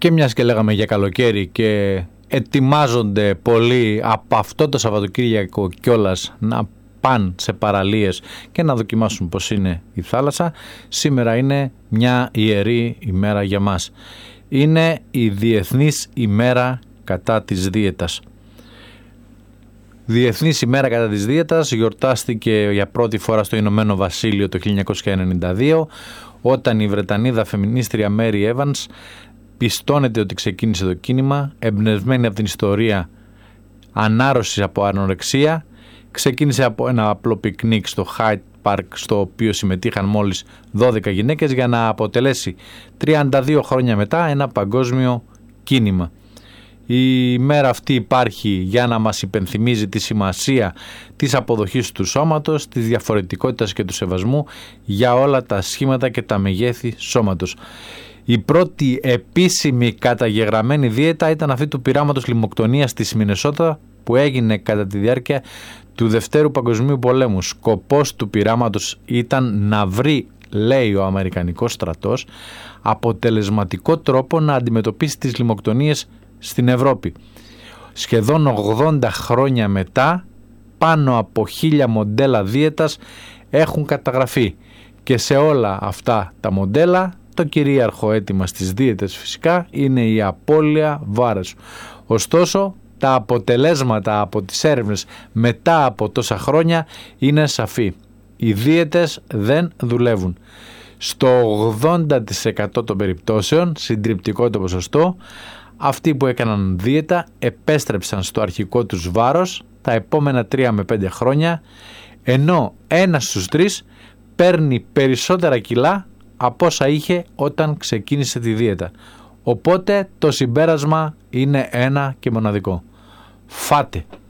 Και μιας και λέγαμε για καλοκαίρι και ετοιμάζονται πολλοί από αυτό το Σαββατοκύριακο κιόλας να πάνε σε παραλίες και να δοκιμάσουν πως είναι η θάλασσα, σήμερα είναι μια ιερή ημέρα για μας. Είναι η Διεθνής ημέρα κατά της δίαιτας. Διεθνής ημέρα κατά της δίαιτας γιορτάστηκε για πρώτη φορά στο Ηνωμένο Βασίλειο το 1992, όταν η Βρετανίδα φεμινίστρια Mary Evans πιστώνεται ότι ξεκίνησε το κίνημα, εμπνευσμένη από την ιστορία ανάρρωσης από ανορεξία. Ξεκίνησε από ένα απλό πικνίκ στο Hyde Park, στο οποίο συμμετείχαν μόλις 12 γυναίκες, για να αποτελέσει 32 χρόνια μετά ένα παγκόσμιο κίνημα. Η μέρα αυτή υπάρχει για να μας υπενθυμίζει τη σημασία της αποδοχής του σώματος, της διαφορετικότητας και του σεβασμού για όλα τα σχήματα και τα μεγέθη σώματος. Η πρώτη επίσημη καταγεγραμμένη δίαιτα ήταν αυτή του πειράματος λιμοκτονίας της Μινεσότα, που έγινε κατά τη διάρκεια του Δευτέρου Παγκοσμίου Πολέμου. Σκοπός του πειράματος ήταν να βρει, λέει ο Αμερικανικός στρατός, αποτελεσματικό τρόπο να αντιμετωπίσει τις λιμοκτονίες στην Ευρώπη. Σχεδόν 80 χρόνια μετά, πάνω από 1000 μοντέλα δίαιτας έχουν καταγραφεί και σε όλα αυτά τα μοντέλα το κυρίαρχο αίτημα στις δίαιτες φυσικά είναι η απώλεια βάρους. Ωστόσο, τα αποτελέσματα από τις έρευνες μετά από τόσα χρόνια είναι σαφή. Οι δίαιτες δεν δουλεύουν. Στο 80% των περιπτώσεων, συντριπτικό το ποσοστό, αυτοί που έκαναν δίαιτα επέστρεψαν στο αρχικό τους βάρος τα επόμενα 3 με 5 χρόνια, ενώ 1 στους 3 παίρνει περισσότερα κιλά από όσα είχε όταν ξεκίνησε τη δίαιτα. Οπότε το συμπέρασμα είναι ένα και μοναδικό. Φάτε.